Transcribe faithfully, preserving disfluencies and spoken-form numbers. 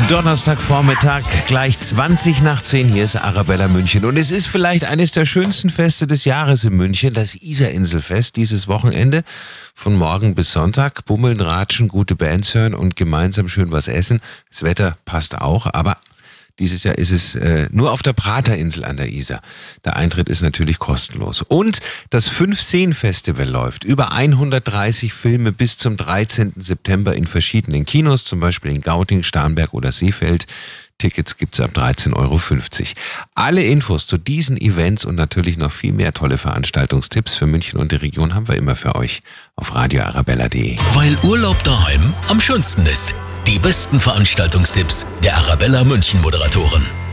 Donnerstagvormittag, gleich zwanzig nach zehn, hier ist Arabella München. Und es ist vielleicht eines der schönsten Feste des Jahres in München, das Isar-Inselfest, dieses Wochenende. Von morgen bis Sonntag, bummeln, ratschen, gute Bands hören und gemeinsam schön was essen. Das Wetter passt auch, aber dieses Jahr ist es äh, nur auf der Praterinsel an der Isar. Der Eintritt ist natürlich kostenlos. Und das Fünf-Seen-Festival läuft. Über hundertdreißig Filme bis zum dreizehnten September in verschiedenen Kinos, zum Beispiel in Gauting, Starnberg oder Seefeld. Tickets gibt's ab dreizehn Euro fünfzig. Alle Infos zu diesen Events und natürlich noch viel mehr tolle Veranstaltungstipps für München und die Region haben wir immer für euch auf radio arabella punkt de. Weil Urlaub daheim am schönsten ist. Die besten Veranstaltungstipps der Arabella München Moderatoren.